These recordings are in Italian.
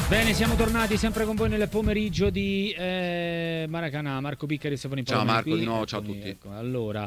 Bene, siamo tornati sempre con voi nel pomeriggio di Maracanã. Marco Piccari e Stefano Ciao Marco, qui. di nuovo, ciao a tutti. Ecco, allora,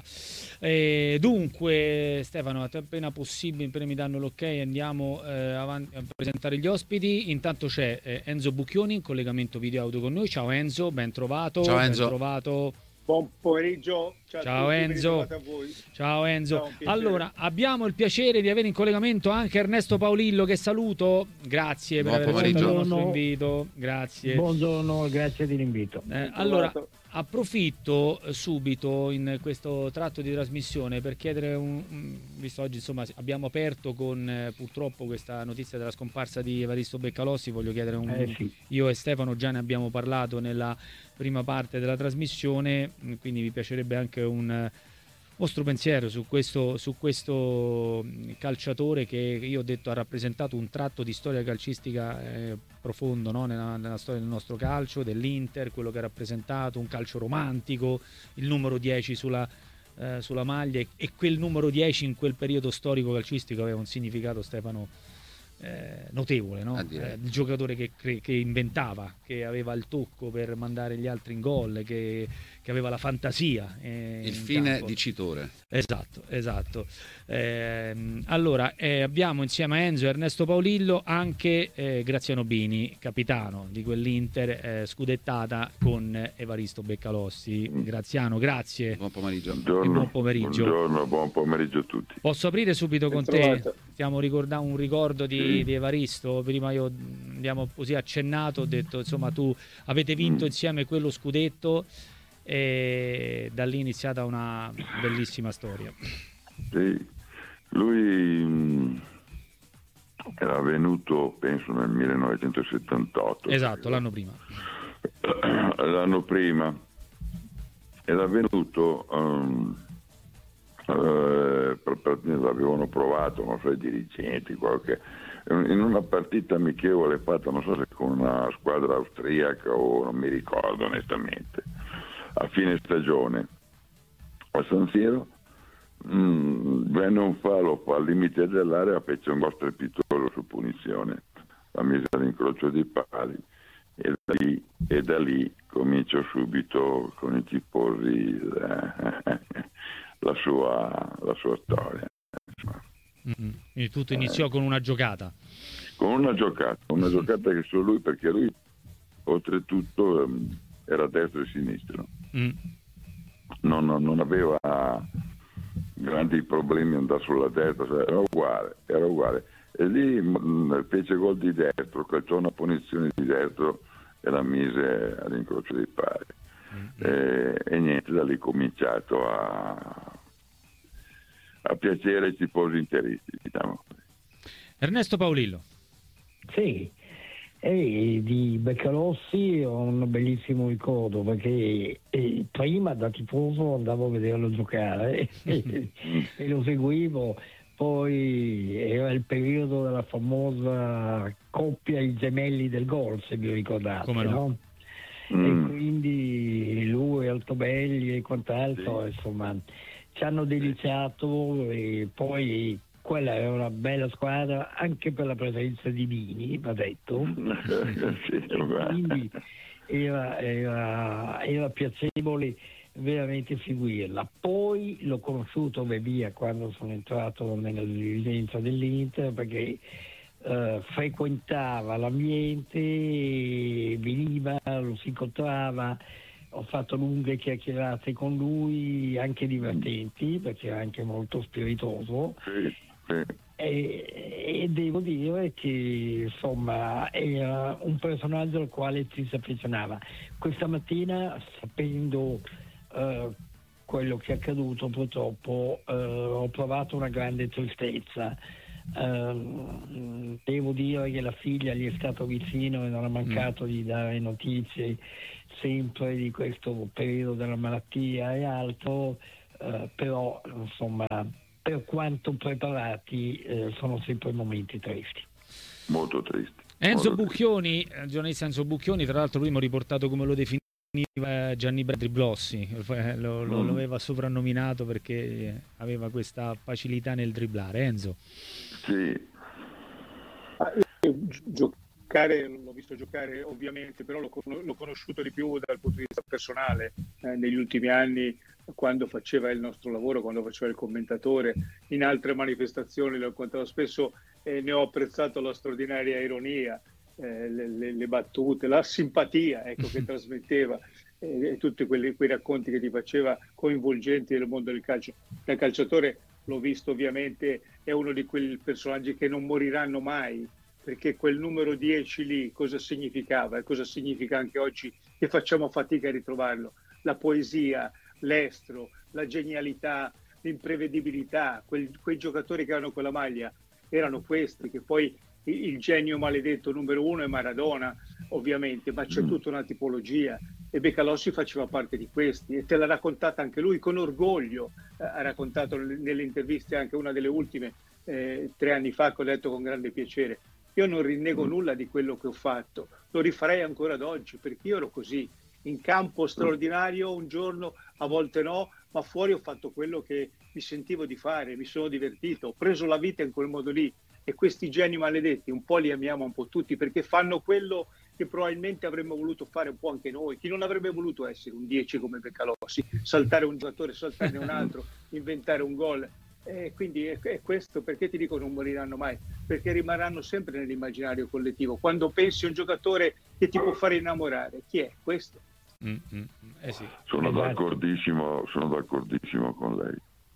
dunque Stefano, appena possibile, appena mi danno l'ok, andiamo avanti a presentare gli ospiti. Intanto c'è Enzo Bucchioni in collegamento video audio con noi. Ciao Enzo, ben trovato. Ciao Enzo. Ben trovato. Buon pomeriggio, ciao a tutti, Enzo. a voi. Ciao Enzo. Ciao, allora, abbiamo il piacere di avere in collegamento anche Ernesto Paolillo, che saluto. Grazie per aver accettato il nostro invito. Grazie. Buongiorno, grazie dell'invito. Allora, approfitto subito in questo tratto di trasmissione per chiedere visto oggi insomma abbiamo aperto con purtroppo questa notizia della scomparsa di Evaristo Beccalossi, voglio chiedere io e Stefano già ne abbiamo parlato nella prima parte della trasmissione, quindi mi piacerebbe anche un vostro pensiero su questo calciatore che io ho detto ha rappresentato un tratto di storia calcistica profondo, no? nella storia del nostro calcio, dell'Inter, quello che ha rappresentato, un calcio romantico, il numero 10 sulla maglia, e quel numero 10 in quel periodo storico calcistico aveva un significato, Stefano, notevole, no? Il giocatore che inventava, che aveva il tocco per mandare gli altri in gol, che aveva la fantasia, il fine campo. Dicitore. Esatto. Allora abbiamo insieme a Enzo e Ernesto Paolillo anche Graziano Bini, capitano di quell'Inter scudettata con Evaristo Beccalossi. Graziano, grazie. Buon pomeriggio. Buon pomeriggio. Buongiorno, buon pomeriggio a tutti. Posso aprire subito con te? Stiamo ricordando un ricordo di Evaristo. Prima io abbiamo così accennato, ho detto insomma tu avete vinto insieme quello scudetto e da lì è iniziata una bellissima storia. Sì, lui era venuto penso nel 1978. Esatto, l'anno prima. Era venuto l'avevano provato, non so, i dirigenti, in una partita amichevole fatta, non so se con una squadra austriaca o non mi ricordo onestamente, a fine stagione a San Siro, venne un fallo al limite dell'area, fece un gol strepitoso su punizione, la mise all'incrocio dei pali e da lì cominciò subito con i tifosi la sua storia. Quindi tutto iniziò con una giocata. Con una giocata che solo lui, perché lui oltretutto era destro e sinistro. Non aveva grandi problemi andare sulla destra, era uguale. E lì fece gol di destro, calciò una punizione di destro e la mise all'incrocio dei pali. E niente, da lì cominciato a piacere ai tifosi interisti, diciamo. Ernesto Paolillo. Sì, di Beccalossi ho un bellissimo ricordo perché prima da tifoso andavo a vederlo giocare e lo seguivo, poi era il periodo della famosa coppia i gemelli del gol, se vi ricordate. Come no? E quindi lui, Altobelli e quant'altro, insomma, ci hanno deliziato, e poi quella era una bella squadra anche per la presenza di Bini, va detto. Quindi era piacevole veramente seguirla. Poi l'ho conosciuto via quando sono entrato nella dirigenza dell'Inter, perché frequentava l'ambiente, veniva, lo si incontrava. Ho fatto lunghe chiacchierate con lui, anche divertenti, perché era anche molto spiritoso. E devo dire che insomma era un personaggio al quale ci si affezionava. Questa mattina, sapendo quello che è accaduto, purtroppo ho provato una grande tristezza. Devo dire che la figlia gli è stato vicino e non ha mancato di dare notizie sempre di questo periodo della malattia e altro, però insomma, per quanto preparati, sono sempre momenti tristi. Molto tristi. Enzo Bucchioni, giornalista Enzo Bucchioni, tra l'altro prima ho riportato come lo definiva Gianni Driblossi, lo aveva soprannominato perché aveva questa facilità nel dribblare. Enzo. Sì. giocare, non l'ho visto giocare ovviamente, però l'ho conosciuto di più dal punto di vista personale negli ultimi anni, quando faceva il nostro lavoro, quando faceva il commentatore, in altre manifestazioni l'ho incontrato spesso e ne ho apprezzato la straordinaria ironia, le battute, la simpatia, ecco, che trasmetteva, tutti quei racconti che ti faceva coinvolgenti del mondo del calcio. Da calciatore l'ho visto ovviamente, è uno di quei personaggi che non moriranno mai, perché quel numero 10 lì cosa significava e cosa significa anche oggi che facciamo fatica a ritrovarlo. La poesia, l'estro, la genialità, l'imprevedibilità, quei giocatori che hanno quella maglia erano questi, che poi il genio maledetto numero 1 è Maradona ovviamente, ma c'è tutta una tipologia e Becalossi faceva parte di questi e te l'ha raccontata anche lui con orgoglio, ha raccontato nelle interviste, anche una delle ultime 3 anni fa, che ho letto con grande piacere. Io non rinnego nulla di quello che ho fatto, lo rifarei ancora ad oggi, perché io ero così, in campo straordinario un giorno, a volte no, ma fuori ho fatto quello che mi sentivo di fare, mi sono divertito, ho preso la vita in quel modo lì, e questi geni maledetti un po' li amiamo un po' tutti, perché fanno quello che probabilmente avremmo voluto fare un po' anche noi. Chi non avrebbe voluto essere un 10 come Becalossi, saltare un giocatore, saltarne un altro, inventare un gol? Quindi è questo, perché ti dico non moriranno mai, perché rimarranno sempre nell'immaginario collettivo. Quando pensi a un giocatore che ti può fare innamorare, chi è questo? Sì. Sono d'accordissimo con lei.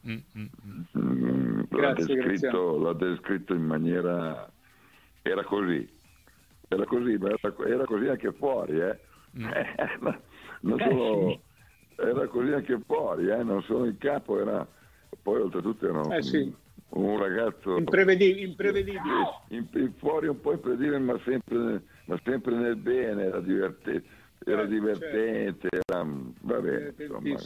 Grazie. L'ha descritto in maniera, era così, ma era così anche fuori, non solo, era così anche fuori, non solo in campo, era poi oltretutto era un ragazzo imprevedibile. Fuori un po' imprevedibile, ma sempre nel bene, era divertente, vabbè, insomma,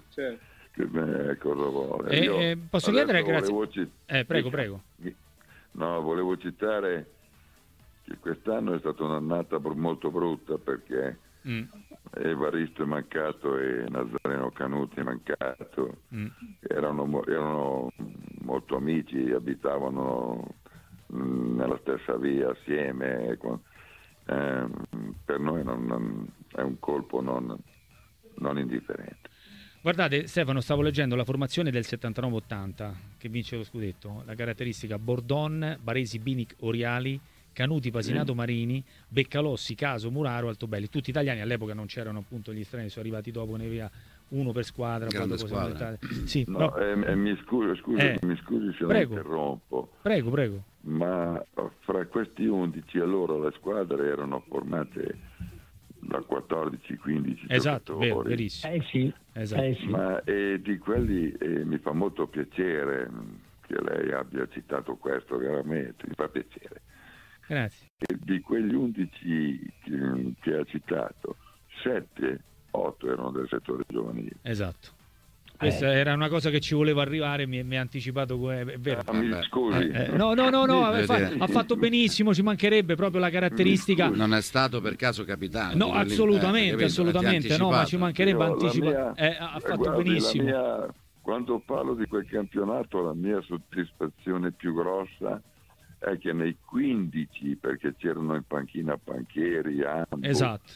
cosa vuole. Posso chiedere, grazie. Prego. No, volevo citare che quest'anno è stata un'annata molto brutta, perché Evaristo è mancato e Nazareno Canuti è mancato. Erano molto amici, abitavano nella stessa via assieme. Per noi è un colpo non indifferente. Guardate Stefano, stavo leggendo la formazione del 79-80 che vince lo scudetto, la caratteristica: Bordon, Baresi, Binic, Oriali, Canuti, Pasinato, Marini, Beccalossi, Caso, Muraro, Altobelli, tutti italiani. All'epoca non c'erano appunto gli stranieri, sono arrivati dopo, ne via uno per squadra. Grande squadra. Sì, no, mi scusi se la interrompo. Prego. Ma fra questi 11 allora le squadre erano formate da 14-15 esatto, giocatori. verissimo. Sì. Esatto. Sì. Ma di quelli mi fa molto piacere che lei abbia citato questo, veramente mi fa piacere. Grazie. E di quegli 11 che ha citato, 7-8 erano del settore giovanile. Esatto. Questa era una cosa che ci voleva arrivare, mi ha anticipato, è vero. Mi scusi. No, ha fatto benissimo, ci mancherebbe proprio la caratteristica. Non è stato per caso capitano? No, assolutamente, no, ma ci mancherebbe anticipato. Ha fatto benissimo. Quando parlo di quel campionato, la mia soddisfazione più grossa è che nei 15, perché c'erano in panchina Panchieri, Ambo, esatto.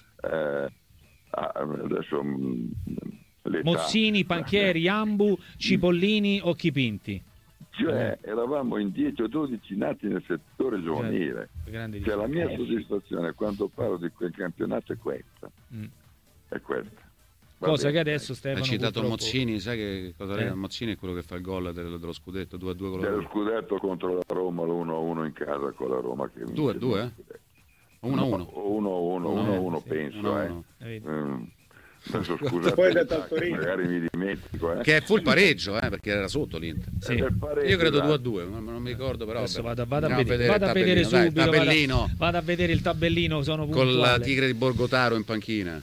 Adesso Mozzini, Panchieri, Ambu, Cipollini, Occhipinti. Cioè eravamo in 10 o 12 nati nel settore giovanile. Cioè, la mia soddisfazione quando parlo di quel campionato è questa. È questa. Cosa che adesso Stefano hai citato purtroppo... Mozzini, sai che cosa era? Mozzini è quello che fa il gol dello scudetto 2-2 con la Roma. Dello scudetto contro la Roma, l'1-1 in casa con la Roma che 2-2? 1-1. 1-1 penso. Adesso, scusate, poi magari mi dimentico. Che fu il pareggio, perché era sotto l'Inter. Sì. Io credo 2-2, non mi ricordo, però. Adesso vado a vedere subito. Tabellino. Vado a vedere il tabellino, sono puntuale. Con la Tigre di Borgotaro in panchina.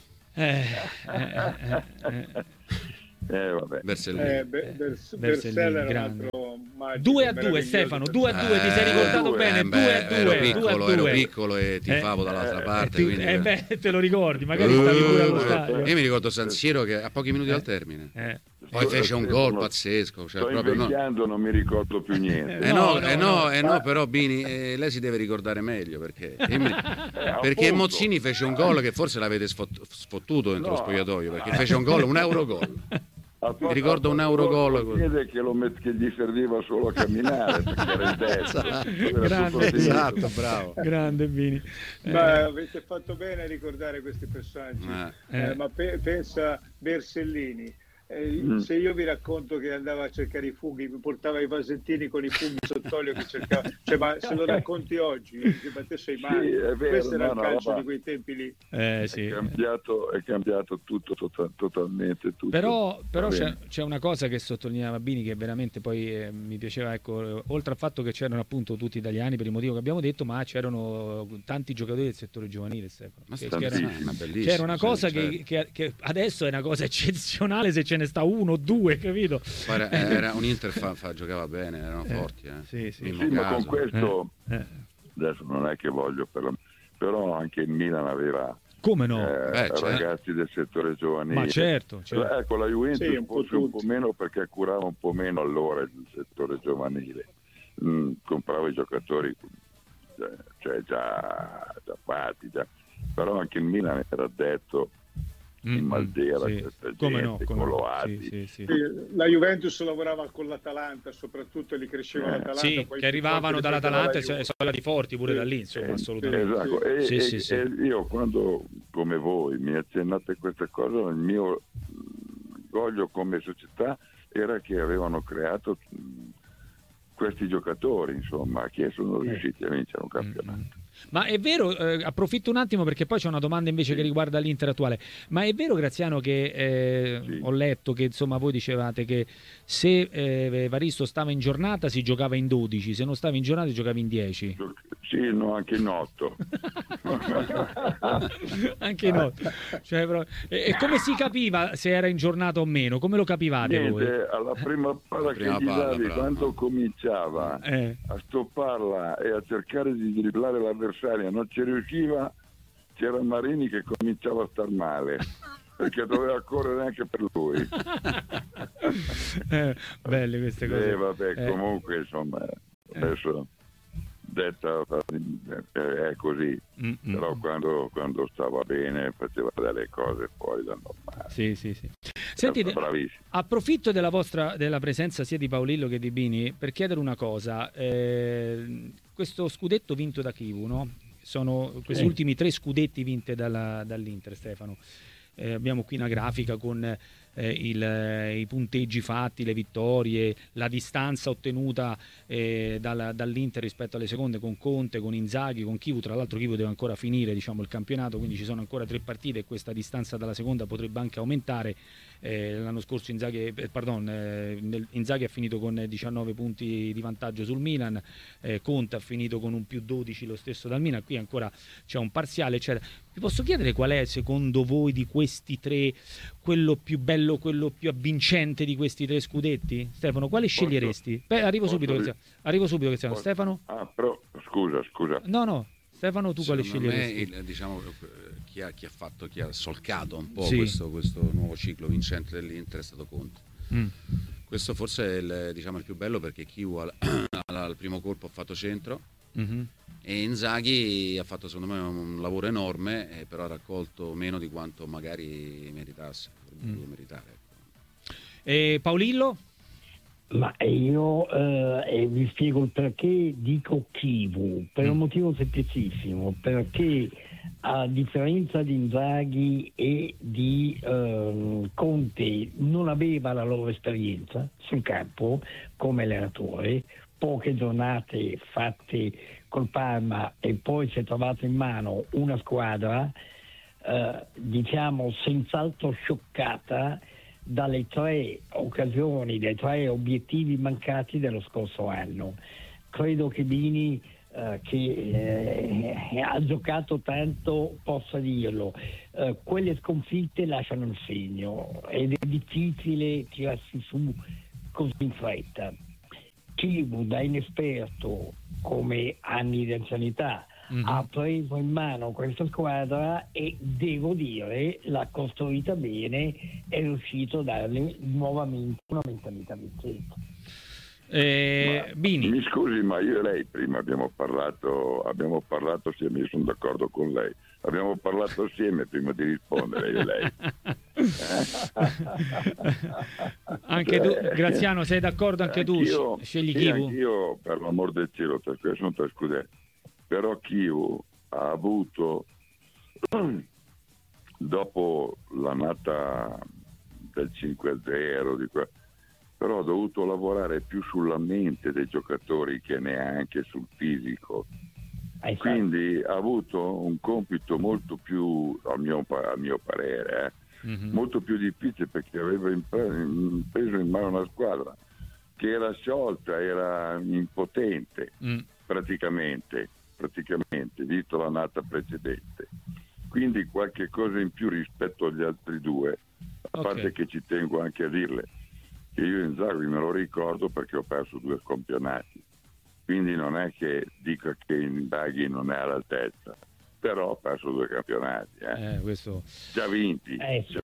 Vabbè. Bersellini. Bersellini era un altro 2-2 Stefano, 2-2, ti sei ricordato bene, 2-2. Ero piccolo e tifavo dall'altra parte. Quindi... te lo ricordi, magari stavi pure allo stadio. Io mi ricordo San Siro che a pochi minuti dal termine. Poi fece un gol pazzesco. Cioè, sto proprio invecchiando, non mi ricordo più niente. No, però Bini, lei si deve ricordare meglio perché Mozzini fece un gol che forse l'avete sfottuto dentro lo spogliatoio, perché fece un gol, un Eurogol. Mi ricordo un Eurogol che gli serviva solo a camminare perché era in destra. Grande, esatto, bravo. Grande Bini. Ma avete fatto bene a ricordare questi personaggi. Ma pensa Bersellini. Se io vi racconto che andava a cercare i funghi, mi portava i vasettini con i funghi sott'olio che cercava, cioè, ma se lo racconti oggi, ma te sei male. Questo era il calcio di quei tempi lì. Sì. È cambiato tutto totalmente. Tutto. Però c'è una cosa che sottolineava Bini che veramente poi mi piaceva, ecco, oltre al fatto che c'erano appunto tutti italiani per il motivo che abbiamo detto, ma c'erano tanti giocatori del settore giovanile, Stefano. C'era una cosa che adesso è una cosa eccezionale se ce ne sta uno o due, capito? Era un Inter giocava bene, erano forti. Sì, ma con questo adesso non è che voglio, però anche il Milan aveva come no? Ragazzi del settore giovanile. Ma certo. Ecco, la Juventus forse un po' meno perché curava un po' meno allora il settore giovanile. Comprava i giocatori già fatti, però anche il Milan era detto in Maldera, come no, Coloati. Sì. La Juventus lavorava con l'Atalanta, soprattutto li cresceva l'Atalanta, poi che arrivavano dall'Atalanta e sono andati forti pure da lì, insomma, assolutamente. Esatto. E io quando, come voi, mi accennate questa cosa, il mio orgoglio come società era che avevano creato questi giocatori, insomma, che sono riusciti a vincere un campionato. Ma è vero, approfitto un attimo perché poi c'è una domanda invece che riguarda l'Inter attuale, ma è vero, Graziano, che ho letto che insomma voi dicevate che se Evaristo stava in giornata si giocava in 12, se non stava in giornata si giocava in 10? Sì, no, anche in 8. Anche in 8. E come si capiva se era in giornata o meno? Come lo capivate voi? Alla prima palla che gli davi, quando cominciava a stopparla e a cercare di dribblare l'avversaria, non ci riusciva, c'era Marini che cominciava a star male perché doveva correre anche per lui. Belle queste cose. Comunque insomma adesso detta è così, però quando stava bene faceva delle cose fuori dal normale. Sì. Sentite, approfitto della presenza sia di Paolillo che di Bini per chiedere una cosa. Questo scudetto vinto da Chivu, no? Sono questi ultimi 3 scudetti vinte dall'Inter, Stefano. Abbiamo qui una grafica con i punteggi fatti, le vittorie, la distanza ottenuta dall'Inter rispetto alle seconde, con Conte, con Inzaghi, con Chivu. Tra l'altro Chivu deve ancora finire, diciamo, il campionato, quindi ci sono ancora 3 partite e questa distanza dalla seconda potrebbe anche aumentare. L'anno scorso Inzaghi ha finito con 19 punti di vantaggio sul Milan, Conte ha finito con un più 12 lo stesso dal Milan, qui ancora c'è un parziale, eccetera. Vi posso chiedere qual è secondo voi di questi 3 quello più bello, quello più avvincente di questi 3 scudetti? Stefano, quale sceglieresti? Arrivo subito, Stefano? Però scusa. No, Stefano, tu quale sceglieresti? Me, diciamo, chi ha solcato un po' questo nuovo ciclo vincente dell'Inter è stato Conte. Questo forse è il più bello, perché Chivu al primo colpo ha fatto centro, e Inzaghi ha fatto secondo me un lavoro enorme, però ha raccolto meno di quanto magari meritasse, potrebbe meritare. E Paolillo? Ma io vi spiego il perché dico Chivu, per un motivo semplicissimo, perché a differenza di Inzaghi e di Conte non aveva la loro esperienza sul campo come allenatore, poche giornate fatte col Parma e poi si è trovato in mano una squadra senz'altro scioccata dalle 3 occasioni, dai 3 obiettivi mancati dello scorso anno. Credo che Bini che ha giocato tanto possa dirlo. Quelle sconfitte lasciano il segno ed è difficile tirarsi su così in fretta. Chivu da inesperto come anni di anzianità ha preso in mano questa squadra e devo dire l'ha costruita bene, è riuscito a darle nuovamente una mentalità vincente. Bini. Mi scusi, ma io e lei prima abbiamo parlato assieme, io sono d'accordo con lei, abbiamo parlato assieme prima di rispondere io e lei. Anche tu, Graziano, sei d'accordo anche tu? Scegli Chivu? Io, per l'amor del cielo, sono tre scudetti, però Chivu ha avuto, dopo l'annata del 5-0, però ha dovuto lavorare più sulla mente dei giocatori che neanche sul fisico. Quindi ha avuto un compito molto più, a mio parere, molto più difficile, perché aveva preso in mano una squadra che era sciolta, era impotente praticamente, visto l'annata precedente. Quindi qualche cosa in più rispetto agli altri due, a parte che ci tengo anche a dirle che io Inzaghi me lo ricordo perché ho perso 2 campionati, quindi non è che dico che Inzaghi non è all'altezza, però ho perso 2 campionati, questo... già vinti,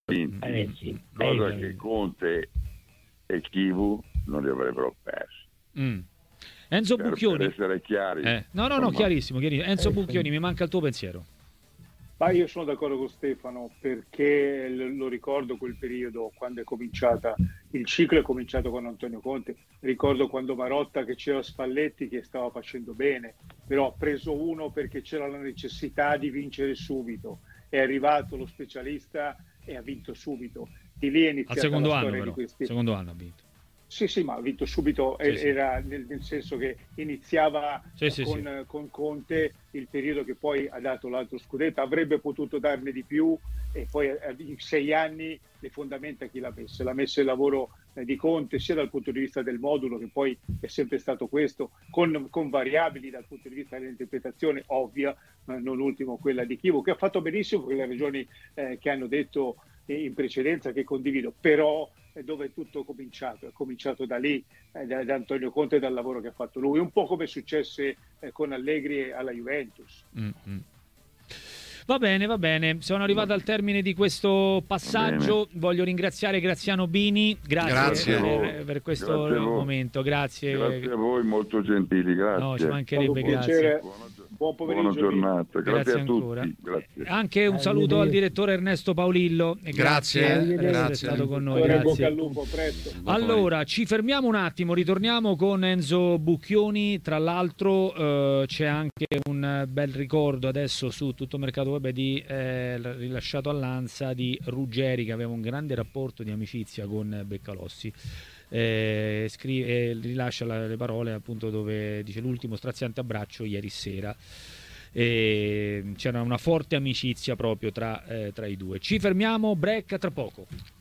cosa che Conte e Chivu non li avrebbero persi. Enzo Bucchioni, per essere chiari, chiarissimo. Enzo Bucchioni, mi manca il tuo pensiero. Ma io sono d'accordo con Stefano, perché lo ricordo quel periodo quando è cominciata, il ciclo è cominciato con Antonio Conte, ricordo quando Marotta, che c'era Spalletti che stava facendo bene, però ha preso uno perché c'era la necessità di vincere subito, è arrivato lo specialista e ha vinto subito, di lì è iniziata al secondo la anno, storia però. di questi... Secondo anno ha vinto. Sì, ma ha vinto subito, era nel senso che iniziava con Conte il periodo che poi ha dato l'altro scudetto, avrebbe potuto darne di più, e poi in 6 anni le fondamenta chi l'ha messo? L'ha messo il lavoro di Conte, sia dal punto di vista del modulo, che poi è sempre stato questo, con variabili dal punto di vista dell'interpretazione ovvia, non ultimo quella di Chivu, che ha fatto benissimo per le ragioni che hanno detto in precedenza, che condivido, però dove è tutto cominciato? È cominciato da lì, da Antonio Conte e dal lavoro che ha fatto lui, un po' come successe con Allegri alla Juventus. Va bene, sono arrivato al termine di questo passaggio. Voglio ringraziare Graziano Bini, grazie per questo momento. Grazie a voi, molto gentili, grazie. No, ci mancherebbe, grazie. Buon pomeriggio. Buona giornata, grazie a tutti. Ancora. Grazie. Anche un saluto al direttore Ernesto Paolillo. Grazie per essere stato con noi. Grazie. Al lupo, presto. Allora, ci fermiamo un attimo, ritorniamo con Enzo Bucchioni. Tra l'altro c'è anche un bel ricordo adesso su tutto Mercato Web rilasciato all'Ansa di Ruggeri, che aveva un grande rapporto di amicizia con Beccalossi. Rilascia le parole, appunto, dove dice: l'ultimo straziante abbraccio ieri sera. C'era una forte amicizia proprio tra i due. Ci fermiamo, break, tra poco.